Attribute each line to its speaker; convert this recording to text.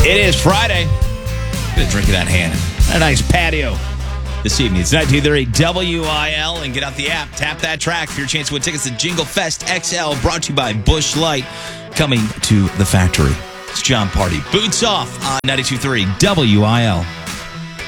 Speaker 1: It is Friday. Been drinking that hand. A nice patio this evening. It's 923 WIL and get out the app. Tap that track for your chance to win tickets to Jingle Fest XL, brought to you by Busch Light, coming to the factory. It's John Party. Boots off on 923 WIL.